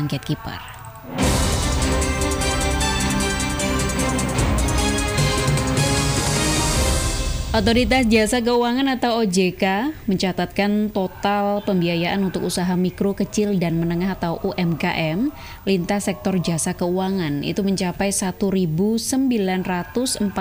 Gatekeeper. Otoritas Jasa Keuangan atau OJK mencatatkan total pembiayaan untuk usaha mikro, kecil, dan menengah atau UMKM lintas sektor jasa keuangan itu mencapai 1.948,72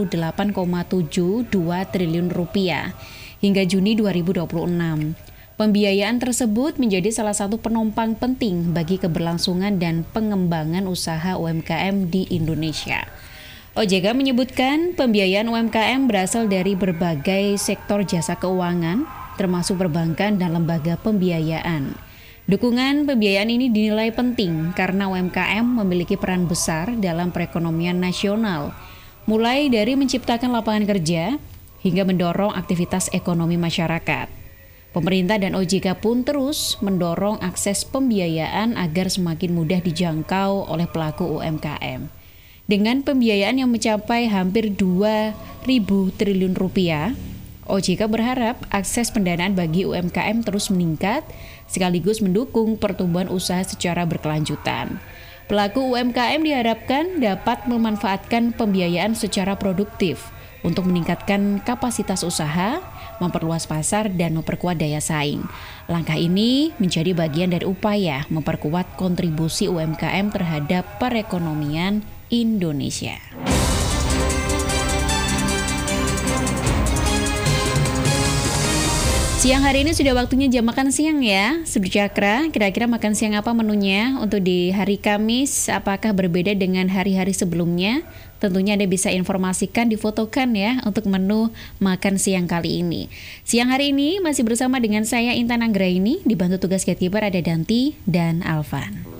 triliun rupiah hingga Juni 2026. Pembiayaan tersebut menjadi salah satu penopang penting bagi keberlangsungan dan pengembangan usaha UMKM di Indonesia. OJK menyebutkan pembiayaan UMKM berasal dari berbagai sektor jasa keuangan, termasuk perbankan dan lembaga pembiayaan. Dukungan pembiayaan ini dinilai penting karena UMKM memiliki peran besar dalam perekonomian nasional, mulai dari menciptakan lapangan kerja hingga mendorong aktivitas ekonomi masyarakat. Pemerintah dan OJK pun terus mendorong akses pembiayaan agar semakin mudah dijangkau oleh pelaku UMKM. Dengan pembiayaan yang mencapai hampir 2.000 triliun rupiah, OJK berharap akses pendanaan bagi UMKM terus meningkat, sekaligus mendukung pertumbuhan usaha secara berkelanjutan. Pelaku UMKM diharapkan dapat memanfaatkan pembiayaan secara produktif untuk meningkatkan kapasitas usaha, memperluas pasar, dan memperkuat daya saing. Langkah ini menjadi bagian dari upaya memperkuat kontribusi UMKM terhadap perekonomian Indonesia. Siang hari ini sudah waktunya jam makan siang ya, Sudut Cakra. Kira-kira makan siang apa menunya untuk di hari Kamis? Apakah berbeda dengan hari-hari sebelumnya? Tentunya Anda bisa informasikan, difotokan ya untuk menu makan siang kali ini. Siang hari ini masih bersama dengan saya Intan Anggraini, dibantu tugas Gatekeeper ada Danti dan Alvan.